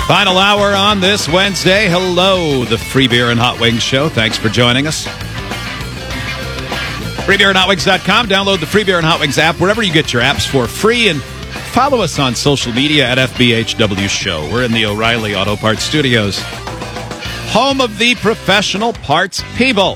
Final hour on this Wednesday. Hello, the Free Beer and Hot Wings Show. Thanks for joining us. FreeBeerandHotWings.com. Download the Free Beer and Hot Wings app wherever you get your apps for free. And follow us on social media at FBHW Show. We're in the O'Reilly Auto Parts Studios, home of the professional parts people.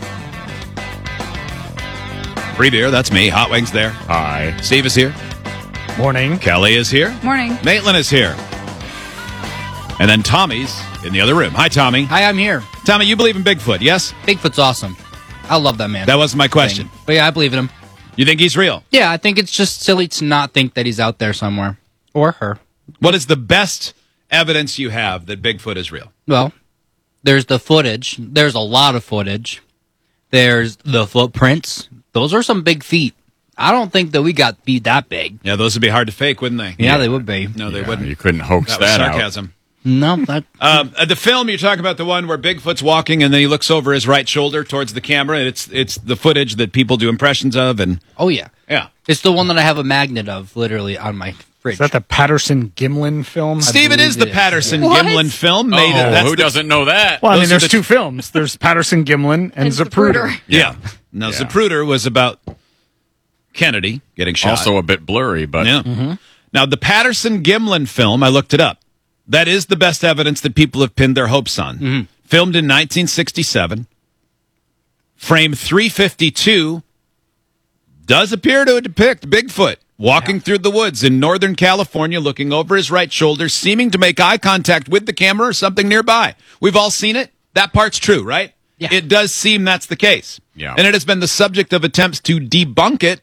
Free Beer, that's me. Hot Wings there. Hi. Steve is here. Morning. Kelly is here. Morning. Maitland is here. And then Tommy's in the other room. Hi, Tommy. Hi, I'm here. Tommy, you believe in Bigfoot, yes? Bigfoot's awesome. I love that man. That wasn't my question. But yeah, I believe in him. You think he's real? Yeah, I think it's just silly to not think that he's out there somewhere. Or her. What is the best evidence you have that Bigfoot is real? Well, there's the footage. There's a lot of footage. There's the footprints. Those are some big feet. I don't think that we got feet that big. Yeah, those would be hard to fake, wouldn't they? Yeah, they would be. No, they Yeah, wouldn't. You couldn't hoax That was that out. sarcasm. No, that... The film you're talking about, the one where Bigfoot's walking and then he looks over his right shoulder towards the camera. And it's the footage that people do impressions of, and Oh, yeah. yeah. It's the one that I have a magnet of, literally, on my fridge. Is that the Patterson-Gimlin film? Steve, it is the it is. Patterson What? Gimlin film. Oh, That's who doesn't know that? Well, I Those mean, are there's the- two films. There's Patterson-Gimlin and Zapruder. Yeah. No, Yeah. Zapruder was about Kennedy getting shot. Also a bit blurry, but Yeah. Now, the Patterson Gimlin film, I looked it up. That is the best evidence that people have pinned their hopes on. Filmed in 1967. Frame 352 does appear to depict Bigfoot walking through the woods in Northern California, looking over his right shoulder, seeming to make eye contact with the camera or something nearby. We've all seen it. That part's true, right? Yeah. It does seem that's the case. Yeah. And it has been the subject of attempts to debunk it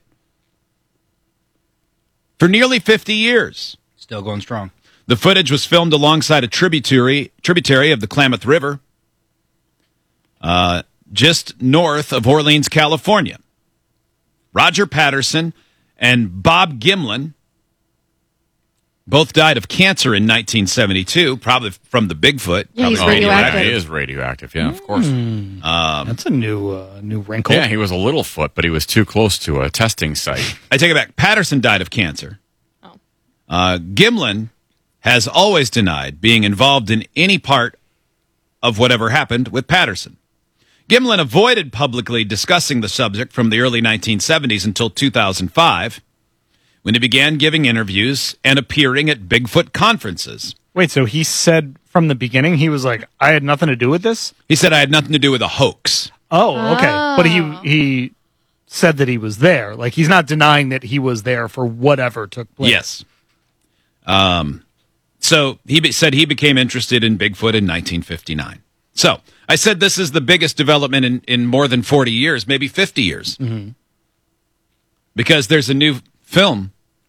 for nearly 50 years. Still going strong. The footage was filmed alongside a tributary of the Klamath River, just north of Orleans, California. Roger Patterson and Bob Gimlin both died of cancer in 1972, probably from the Bigfoot. Yeah, he's Probably radioactive. He is radioactive, yeah, of course. That's a new wrinkle. Yeah, he was a Littlefoot, but he was too close to a testing site. I take it back. Patterson died of cancer. Oh. Gimlin has always denied being involved in any part of whatever happened with Patterson. Gimlin avoided publicly discussing the subject from the early 1970s until 2005, when he began giving interviews and appearing at Bigfoot conferences. Wait, so he said from the beginning, he was like, I had nothing to do with this? He said, I had nothing to do with a hoax. Oh, okay. But he said that he was there. Like, he's not denying that he was there for whatever took place. Yes. So he said he became interested in Bigfoot in 1959. So I said this is the biggest development in more than 40 years, maybe 50 years. Mm-hmm. Because there's a new film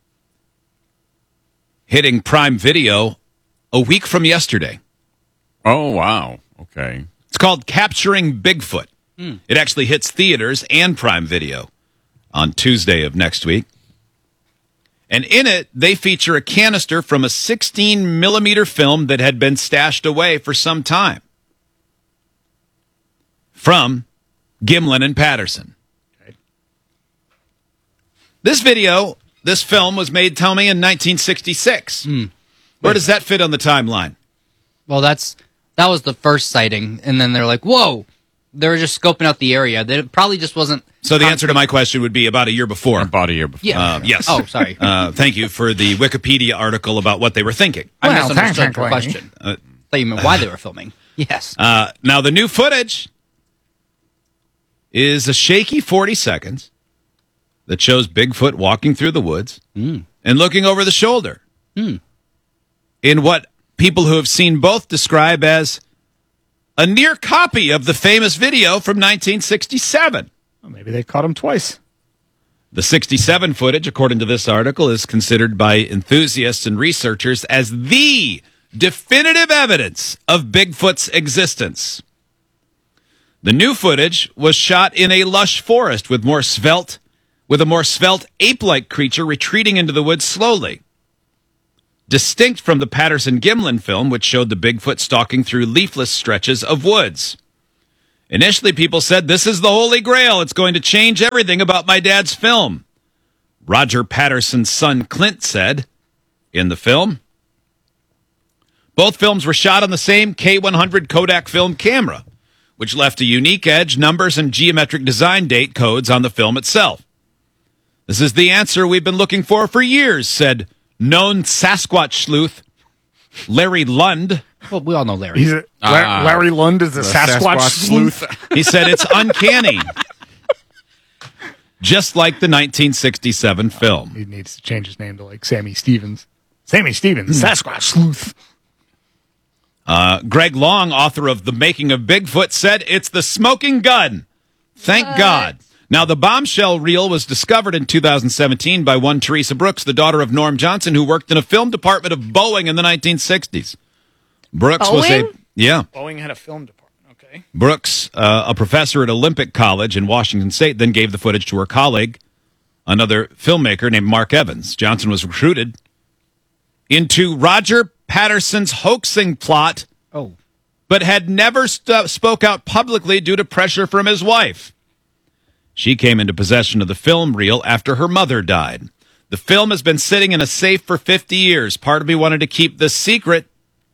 hitting Prime Video a week from yesterday. Oh, wow. Okay. It's called Capturing Bigfoot. It actually hits theaters and Prime Video on Tuesday of next week. And in it, they feature a canister from a 16-millimeter film that had been stashed away for some time from Gimlin and Patterson. Okay. This film was made, tell me, in 1966. Where does that fit on the timeline? Well, that was the first sighting, and then they're like, whoa! They were just scoping out the area. That probably just wasn't... So the answer to my question would be about a year before. About a year before. Yeah. Yes. Oh, sorry. Thank you for the Wikipedia article about what they were thinking. I Well, misunderstood technically. your question. I thought you meant why they were filming. Yes. Now, the new footage is a shaky 40 seconds that shows Bigfoot walking through the woods and looking over the shoulder in what people who have seen both describe as a near copy of the famous video from 1967. Well, maybe they caught him twice. The 67 footage, according to this article, is considered by enthusiasts and researchers as the definitive evidence of Bigfoot's existence. The new footage was shot in a lush forest with a more svelte ape-like creature retreating into the woods slowly. Distinct from the Patterson Gimlin film, which showed the Bigfoot stalking through leafless stretches of woods. Initially, people said, this is the Holy Grail. It's going to change everything about my dad's film. Roger Patterson's son, Clint, said in the film. Both films were shot on the same K100 Kodak film camera, which left a unique edge, numbers, and geometric design date codes on the film itself. This is the answer we've been looking for years, said known Sasquatch sleuth Larry Lund. Well, we all know Larry. Larry Lund is the Sasquatch sleuth. He said it's uncanny, just like the 1967 film. He needs to change his name to like Sammy Stevens. Sammy Stevens, Sasquatch sleuth. Greg Long, author of The Making of Bigfoot, said it's the smoking gun. Thank God. Now, the bombshell reel was discovered in 2017 by one Teresa Brooks, the daughter of Norm Johnson, who worked in a film department of Boeing in the 1960s. Brooks was Boeing had a film department, okay. Brooks, a professor at Olympic College in Washington State, then gave the footage to her colleague, another filmmaker named Mark Evans. Johnson was recruited into Roger Patterson's hoaxing plot, but had never spoke out publicly due to pressure from his wife. She came into possession of the film reel after her mother died. The film has been sitting in a safe for 50 years. Part of me wanted to keep this secret.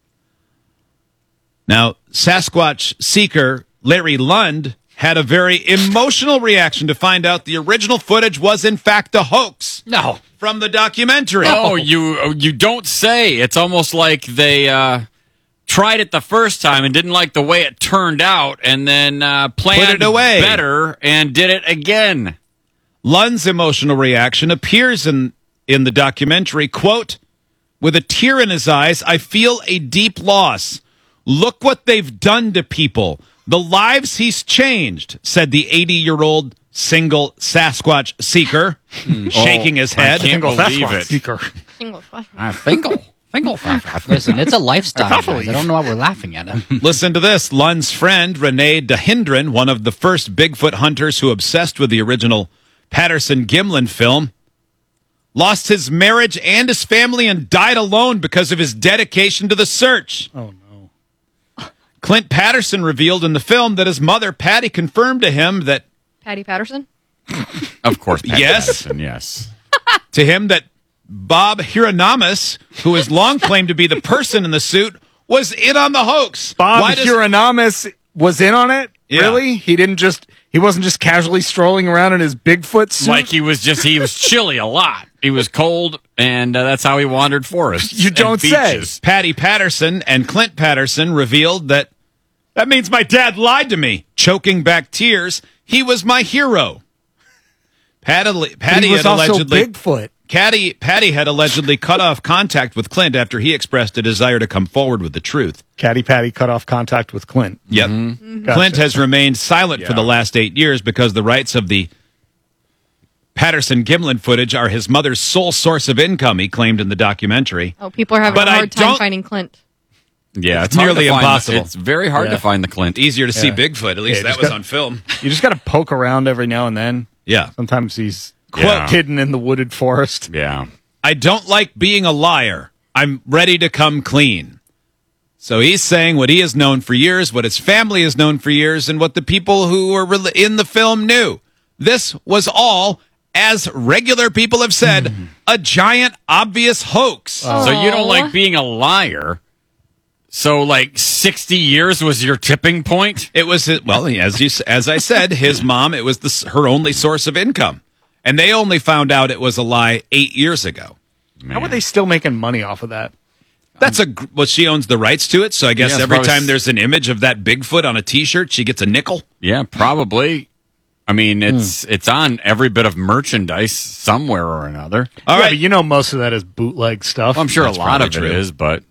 Now, Sasquatch seeker Larry Lund had a very emotional reaction to find out the original footage was in fact a hoax. No. From the documentary. Oh, you don't say. It's almost like they tried it the first time and didn't like the way it turned out, and then planned it away better and did it again. Lund's emotional reaction appears in the documentary, quote, with a tear in his eyes, I feel a deep loss. Look what they've done to people. The lives he's changed, said the 80-year-old single Sasquatch seeker, shaking his head. I can't believe it. Seeker. Listen, it's a lifestyle, guys. I don't know why we're laughing at him. Listen to this. Lund's friend, Renee DeHindren, one of the first Bigfoot hunters who obsessed with the original Patterson-Gimlin film, lost his marriage and his family and died alone because of his dedication to the search. Oh, no. Clint Patterson revealed in the film that his mother, Patty, confirmed to him that... Patty Patterson? Of course, Pat Yes. Patterson, yes. to him that Bob Hieronymus, who has long claimed to be the person in the suit, was in on the hoax. Bob Hieronymus was in on it? Yeah. Really? He wasn't just casually strolling around in his Bigfoot suit? Like he was chilly a lot. He was cold, and that's how he wandered forests. You don't and say. beaches. Patty Patterson and Clint Patterson revealed that means my dad lied to me. Choking back tears, he was my hero. Patty he was had also allegedly Bigfoot. Patty had allegedly cut off contact with Clint after he expressed a desire to come forward with the truth. Patty cut off contact with Clint. Yep. Gotcha. Clint has remained silent for the last 8 years because the rights of the Patterson-Gimlin footage are his mother's sole source of income, he claimed in the documentary. Oh, people are having But a I hard time don't- finding Clint. Yeah, It's hard to nearly find- impossible. It's very hard to find the Clint. Easier to see Yeah. Bigfoot. At least Yeah, that just was got- on film. You just got to poke around every now and then. Yeah. Sometimes he's Yeah. hidden in the wooded forest. Yeah. I don't like being a liar. I'm ready to come clean. So he's saying what he has known for years, what his family has known for years, and what the people who were in the film knew. This was all, as regular people have said, a giant, obvious hoax. So you don't like being a liar. So, 60 years was your tipping point? It was, well, as I said, his mom, it was her only source of income. And they only found out it was a lie 8 years ago. How are they still making money off of that? Well, she owns the rights to it, so I guess Yeah, every probably time there's an image of that Bigfoot on a T-shirt, she gets a nickel. Yeah, probably. I mean, it's on every bit of merchandise somewhere or another. All Yeah, right. but you know most of that is bootleg stuff. I'm sure That's a lot of probably it true. is, but,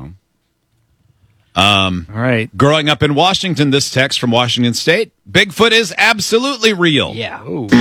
All right. Growing up in Washington, this text from Washington State, Bigfoot is absolutely real. Yeah.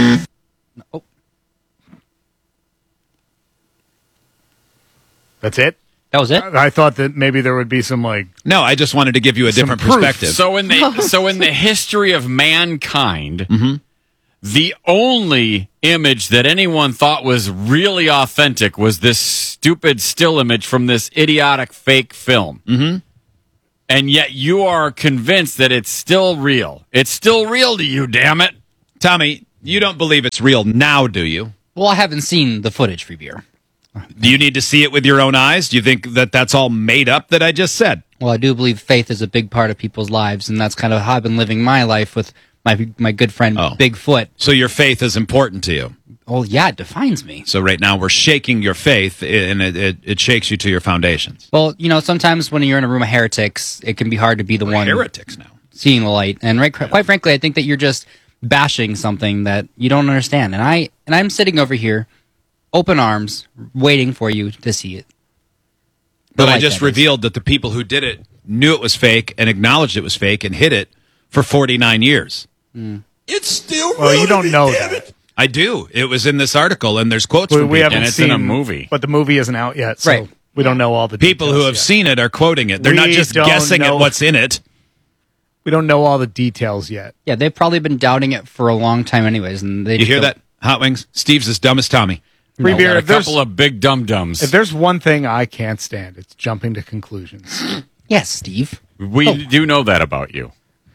That's it? That was it? I thought that maybe there would be some No, I just wanted to give you a different proof. perspective. So in the history of mankind, the only image that anyone thought was really authentic was this stupid still image from this idiotic fake film. Mm-hmm. And yet you are convinced that it's still real. It's still real to you, damn it. Tommy, you don't believe it's real now, do you? Well, I haven't seen the footage for beer. Do you need to see it with your own eyes? Do you think that that's all made up that I just said? Well, I do believe faith is a big part of people's lives, and that's kind of how I've been living my life with my good friend Bigfoot. So your faith is important to you. Oh, yeah, it defines me. So right now we're shaking your faith, and it shakes you to your foundations. Well, sometimes when you're in a room of heretics, it can be hard to be the one heretics now seeing the light. And quite frankly, I think that you're just bashing something that you don't understand. And I'm sitting over here, open arms, waiting for you to see it. But I just revealed that the people who did it knew it was fake and acknowledged it was fake and hid it for 49 years. It's still real. Well, you don't know damn that. it. I do. It was in this article, and there's quotes from We people. haven't And it's seen in a movie. but the movie isn't out yet, so Right. we don't know all the People who details have yet. seen it are quoting it. They're not We just don't guessing know. at what's in it. We don't know all the details yet. Yeah, they've probably been doubting it for a long time anyways. And they You hear that, Hot Wings? Steve's as dumb as Tommy. Free No, beer. Got a If there's, couple of big dum-dums. if there's one thing I can't stand, it's jumping to conclusions. Yes, Steve. We do know that about you.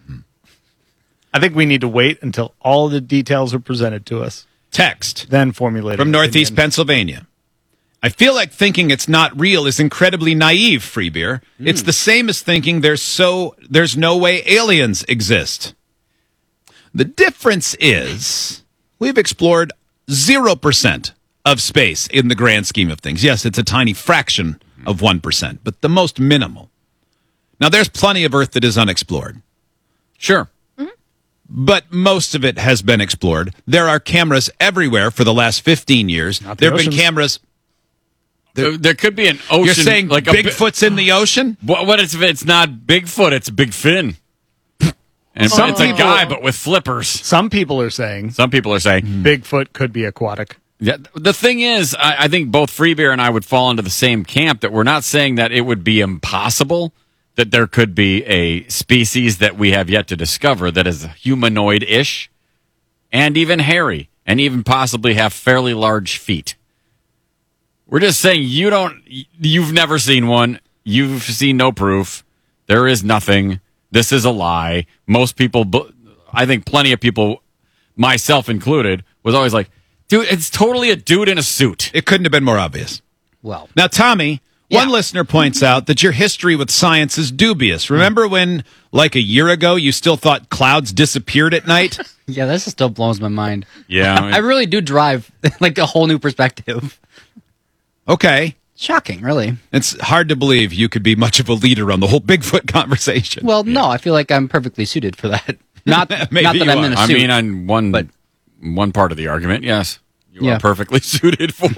I think we need to wait until all the details are presented to us, Text then formulate from an Northeast opinion. Pennsylvania. I feel like thinking it's not real is incredibly naive, Free Beer. It's the same as thinking there's no way aliens exist. The difference is we've explored 0% of space in the grand scheme of things. Yes, it's a tiny fraction of 1%, but the most minimal. Now, there's plenty of Earth that is unexplored, Sure. but most of it has been explored. There are cameras everywhere for the last 15 years. Not the There have been oceans. cameras. There could be an ocean. You're saying like Bigfoot's in the oceon? What if it's not Bigfoot? It's Big Fin. And Some it's a people- guy, but with flippers. Some people are saying Some people are saying. Bigfoot could be aquatic. Yeah, the thing is, I think both Free Beer and I would fall into the same camp that we're not saying that it would be impossible that there could be a species that we have yet to discover that is humanoid-ish and even hairy and even possibly have fairly large feet. We're just saying you've never seen one. You've seen no proof. There is nothing. This is a lie. Most people, I think plenty of people, myself included, was always like, dude, it's totally a dude in a suit. It couldn't have been more obvious. Well, Now, Tommy, one Yeah. listener points out that your history with science is dubious. Remember when, like a year ago, you still thought clouds disappeared at night? yeah, this still blows my mind. Yeah. I really do drive like a whole new perspective. Okay. Shocking, really. It's hard to believe you could be much of a leader on the whole Bigfoot conversation. Well, no, I feel like I'm perfectly suited for that. Not, Maybe not that you I'm in a are. I suit. mean, on one part of the argument, yes. You Yeah. are perfectly suited for.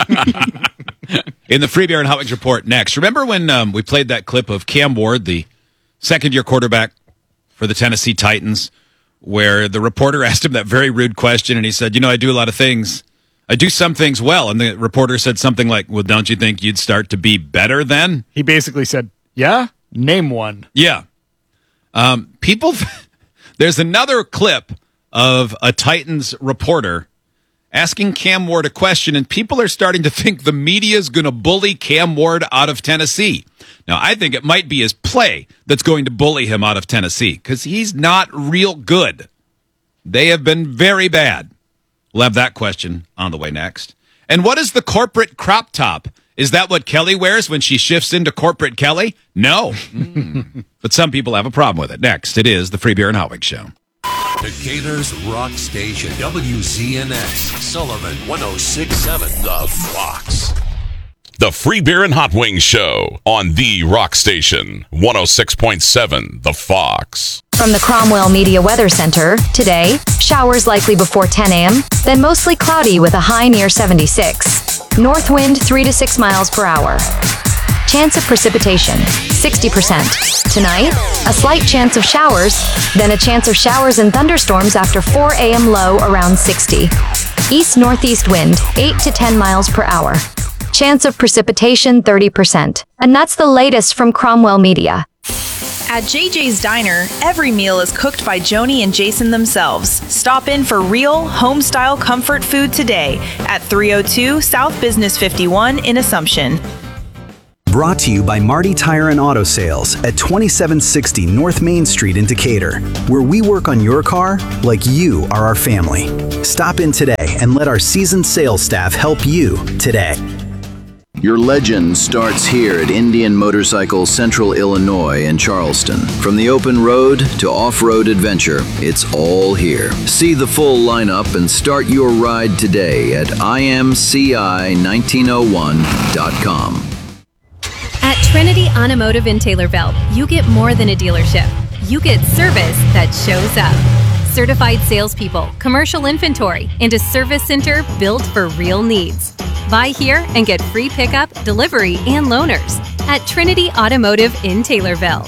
In the Free Beer and Hot Wings report next, remember when we played that clip of Cam Ward, the second-year quarterback for the Tennessee Titans, where the reporter asked him that very rude question, and he said, I do a lot of things. I do some things well. And the reporter said something like, well, don't you think you'd start to be better then? He basically said, yeah, name one. Yeah. People, there's another clip of a Titans reporter asking Cam Ward a question, and people are starting to think the media is going to bully Cam Ward out of Tennessee. Now, I think it might be his play that's going to bully him out of Tennessee because he's not real good. They have been very bad. We'll have that question on the way next. And what is the corporate crop top? Is that what Kelly wears when she shifts into corporate Kelly? No. But some people have a problem with it. Next, it is the Free Beer and Hot Wings Show. Decatur's Rock Station, WZNX, Sullivan 106.7, The Fox. The Free Beer and Hot Wings Show on the Rock Station, 106.7 The Fox. From the Cromwell Media Weather Center, today, showers likely before 10 a.m., then mostly cloudy with a high near 76. North wind 3 to 6 miles per hour. Chance of precipitation, 60%. Tonight, a slight chance of showers, then a chance of showers and thunderstorms after 4 a.m. low around 60. East-northeast wind, 8 to 10 miles per hour. Chance of precipitation, 30%. And that's the latest from Cromwell Media. At JJ's Diner, every meal is cooked by Joni and Jason themselves. Stop in for real, home-style comfort food today at 302 South Business 51 in Assumption. Brought to you by Marty Tire and Auto Sales at 2760 North Main Street in Decatur, where we work on your car like you are our family. Stop in today and let our seasoned sales staff help you today. Your legend starts here at Indian Motorcycle Central Illinois in Charleston. From the open road to off-road adventure, it's all here. See the full lineup and start your ride today at imci1901.com. At Trinity Automotive in Taylorville, you get more than a dealership. You get service that shows up. Certified salespeople, commercial inventory, and a service center built for real needs. Buy here and get free pickup, delivery, and loaners at Trinity Automotive in Taylorville.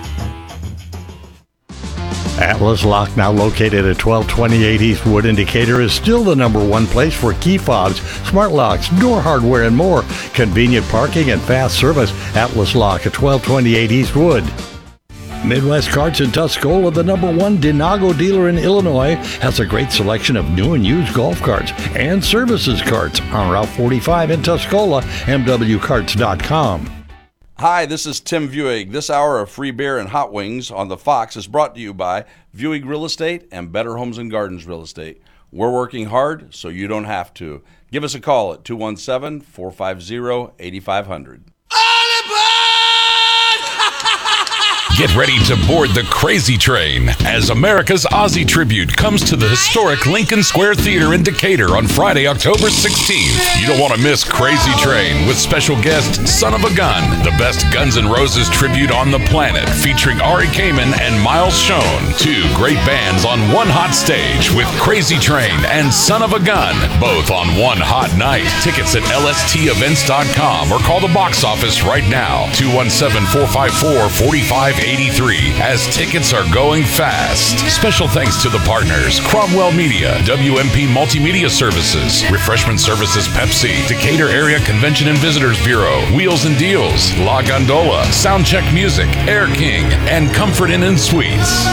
Atlas Lock, now located at 1228 Eastwood in Decatur, is still the #1 place for key fobs, smart locks, door hardware, and more. Convenient parking and fast service. Atlas Lock at 1228 Eastwood. Midwest Carts in Tuscola, the #1 Denago dealer in Illinois, has a great selection of new and used golf carts and services carts on Route 45 in Tuscola, mwcarts.com. Hi, this is Tim Vuig. This hour of free beer and hot wings on the Fox is brought to you by Vuig Real Estate and Better Homes and Gardens Real Estate. We're working hard so you don't have to. Give us a call at 217-450-8500. Get ready to board the Crazy Train as America's Ozzy tribute comes to the historic Lincoln Square Theater in Decatur on Friday, October 16th. You don't want to miss Crazy Train with special guest Son of a Gun, the best Guns N' Roses tribute on the planet, featuring Ari Kamen and Miles Schoen. Two great bands on one hot stage with Crazy Train and Son of a Gun, both on one hot night. Tickets at lstevents.com or call the box office right now, 217-454-4583, as tickets are going fast. Special thanks to the partners, Cromwell Media, WMP Multimedia Services, Refreshment Services Pepsi, Decatur Area Convention and Visitors Bureau, Wheels and Deals, La Gondola, Soundcheck Music, Air King, and Comfort Inn and Suites.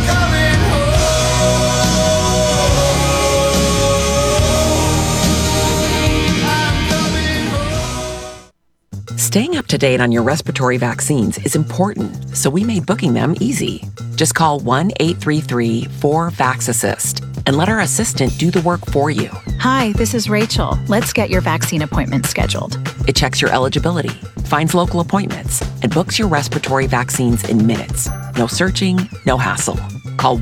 Staying up to date on your respiratory vaccines is important, so we made booking them easy. Just call 1-833-4VAX-ASSIST and let our assistant do the work for you. Hi, this is Rachel. Let's get your vaccine appointment scheduled. It checks your eligibility, finds local appointments, and books your respiratory vaccines in minutes. No searching, no hassle. Call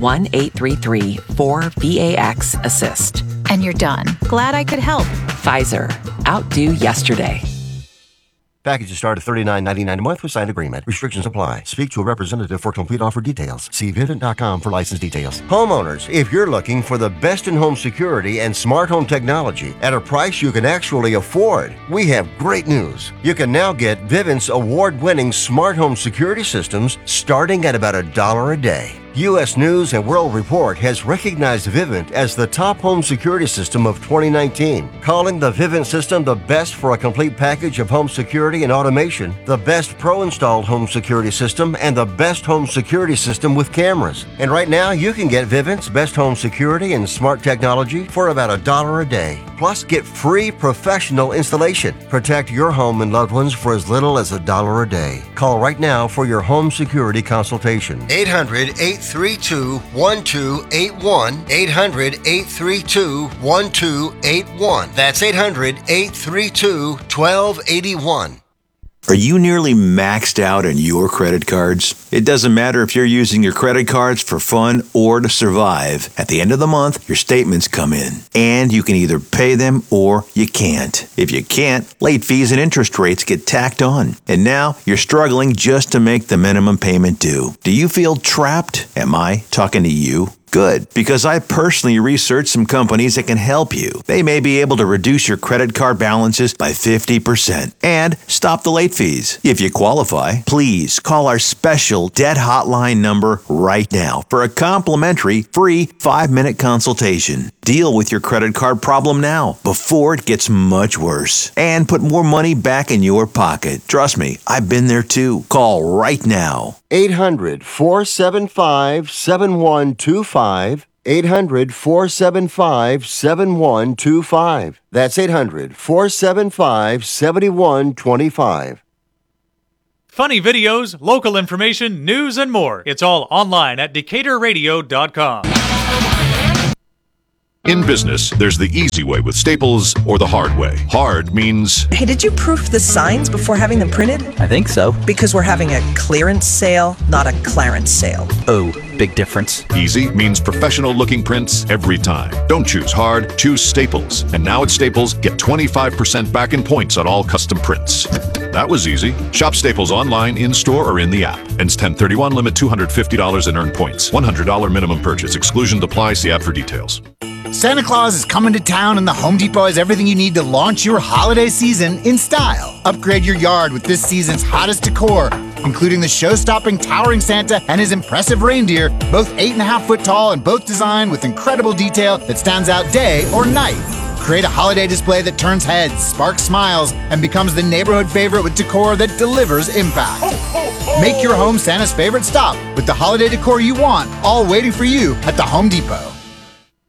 1-833-4VAX-ASSIST. And you're done. Glad I could help. Pfizer. Outdo yesterday. Packages start at $39.99 a month with signed agreement. Restrictions apply. Speak to a representative for complete offer details. See Vivint.com for license details. Homeowners, if you're looking for the best in home security and smart home technology at a price you can actually afford, we have great news. You can now get Vivint's award-winning smart home security systems starting at about $1 a day. U.S. News and World Report has recognized Vivint as the top home security system of 2019, calling the Vivint system the best for a complete package of home security and automation, the best pro-installed home security system, and the best home security system with cameras. And right now, you can get Vivint's best home security and smart technology for about $1 a day. Plus, get free professional installation. Protect your home and loved ones for as little as $1 a day. Call right now for your home security consultation. 800-832-1281. 800-832-1281. That's 800-832-1281. Are you nearly maxed out on your credit cards? It doesn't matter if you're using your credit cards for fun or to survive. At the end of the month, your statements come in, and you can either pay them or you can't. If you can't, late fees and interest rates get tacked on. And now you're struggling just to make the minimum payment due. Do you feel trapped? Am I talking to you? Good, because I personally researched some companies that can help you. They may be able to reduce your credit card balances by 50% and stop the late fees. If you qualify, please call our special debt hotline number right now for a complimentary free 5-minute consultation. Deal with your credit card problem now before it gets much worse and put more money back in your pocket. Trust me, I've been there too. Call right now. 800-475-7125. 800-475-7125. That's 800-475-7125. Funny videos, local information, news, and more. It's all online at DecaturRadio.com. In business, there's the easy way with Staples or the hard way. Hard means... Hey, did you proof the signs before having them printed? I think so. Because we're having a clearance sale, not a clarence sale. Oh, big difference. Easy means professional-looking prints every time. Don't choose hard, choose Staples. And now at Staples, get 25% back in points on all custom prints. That was easy. Shop Staples online, in-store, or in the app. Ends 10/31, limit $250 in earned points. $100 minimum purchase. Exclusions apply. See app for details. Santa Claus is coming to town and the Home Depot has everything you need to launch your holiday season in style. Upgrade your yard with this season's hottest decor, including the show-stopping towering Santa and his impressive reindeer, both 8.5 foot tall and both designed with incredible detail that stands out day or night. Create a holiday display that turns heads, sparks smiles, and becomes the neighborhood favorite with decor that delivers impact. Make your home Santa's favorite stop with the holiday decor you want, all waiting for you at the Home Depot.